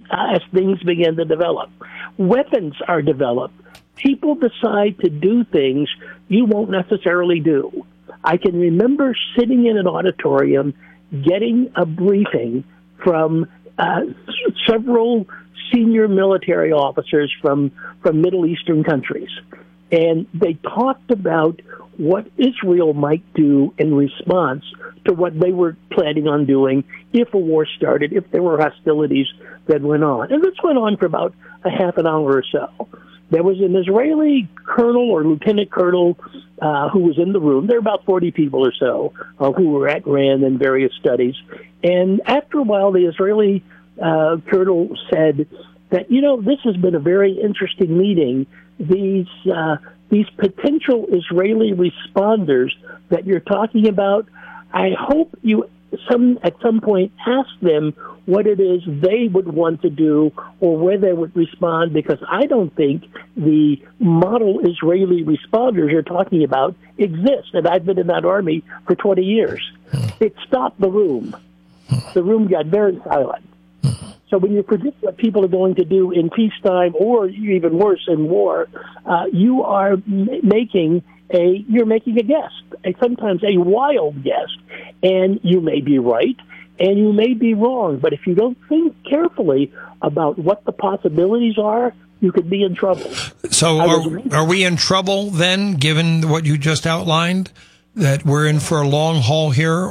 as things begin to develop. Weapons are developed. People decide to do things you won't necessarily do. I can remember sitting in an auditorium getting a briefing from several senior military officers from Middle Eastern countries. And they talked about what Israel might do in response to what they were planning on doing if a war started, if there were hostilities that went on. And this went on for about a half an hour or so. There was an Israeli colonel or lieutenant colonel who was in the room. There were about 40 people or so who were at RAND and various studies. And after a while, the Israeli colonel said that, this has been a very interesting meeting. These potential Israeli responders that you're talking about, I hope you at some point ask them what it is they would want to do or where they would respond, because I don't think the model Israeli responders you're talking about exist. And I've been in that army for 20 years. It stopped the room. The room got very silent. So when you predict what people are going to do in peacetime, or even worse, in war, you are making a guess, sometimes a wild guess, and you may be right, and you may be wrong. But if you don't think carefully about what the possibilities are, you could be in trouble. So are we in trouble then, given what you just outlined, that we're in for a long haul here?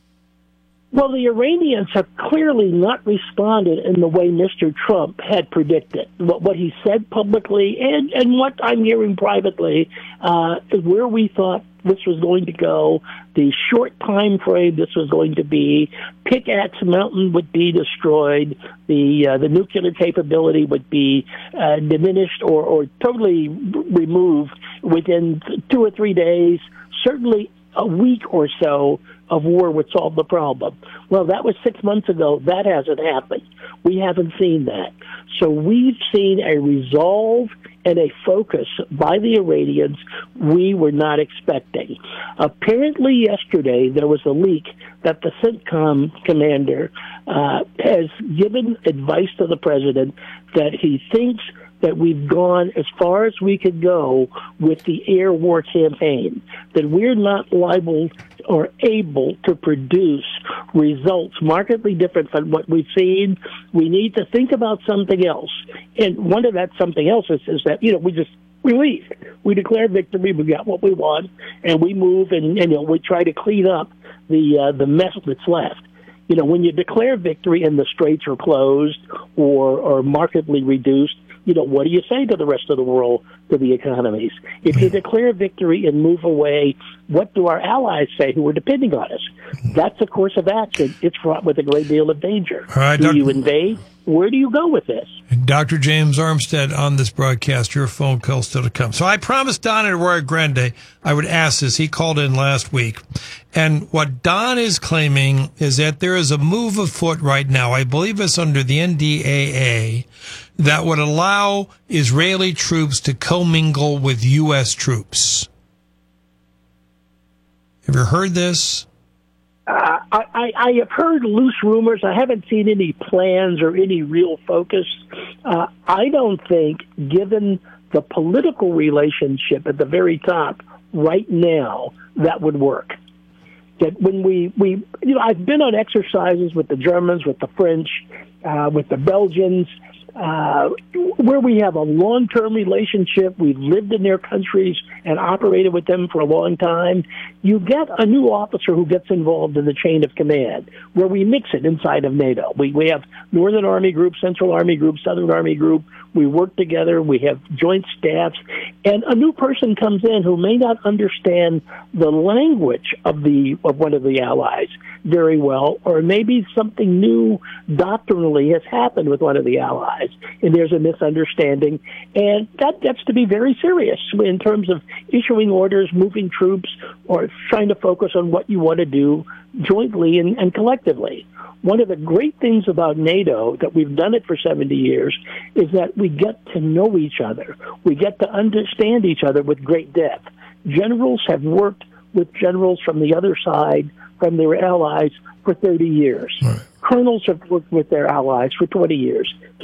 Well, the Iranians have clearly not responded in the way Mr. Trump had predicted. What he said publicly and what I'm hearing privately is where we thought this was going to go, the short time frame this was going to be. Pickaxe Mountain would be destroyed. The nuclear capability would be diminished or totally removed within 2 or 3 days, certainly a week or so of war would solve the problem. Well, that was 6 months ago. That hasn't happened. We haven't seen that. So we've seen a resolve and a focus by the Iranians we were not expecting. Apparently yesterday there was a leak that the CENTCOM commander has given advice to the president that he thinks that we've gone as far as we could go with the air war campaign, that we're not liable or able to produce results markedly different from what we've seen. We need to think about something else. And one of that something else is that, we leave. We declare victory, we got what we want, and we move and we try to clean up the mess that's left. When you declare victory and the straits are closed or markedly reduced, what do you say to the rest of the world, to the economies? If you declare victory and move away, what do our allies say who are depending on us? That's a course of action. It's fraught with a great deal of danger. All right, do you invade? Where do you go with this? Dr. James Armstead on this broadcast. Your phone call still to come. So I promised Don at Arroyo Grande I would ask this. He called in last week. And what Don is claiming is that there is a move afoot right now, I believe it's under the NDAA, that would allow Israeli troops to commingle with U.S. troops. Have you heard this? I have heard loose rumors. I haven't seen any plans or any real focus. I don't think, given the political relationship at the very top right now, that would work. That when I've been on exercises with the Germans, with the French, with the Belgians, where we have a long-term relationship. We've lived in their countries and operated with them for a long time. You get a new officer who gets involved in the chain of command, where we mix it inside of NATO. We have Northern Army Group, Central Army Group, Southern Army Group. We work together. We have joint staffs. And a new person comes in who may not understand the language of one of the allies very well, or maybe something new doctrinally has happened with one of the allies, and there's a misunderstanding. And that gets to be very serious in terms of issuing orders, moving troops, or trying to focus on what you want to do jointly and collectively. One of the great things about NATO, that we've done it for 70 years, is that we get to know each other. We get to understand each other with great depth. Generals have worked with generals from the other side, from their allies, for 30 years. Right. Colonels have worked with their allies for 20 years.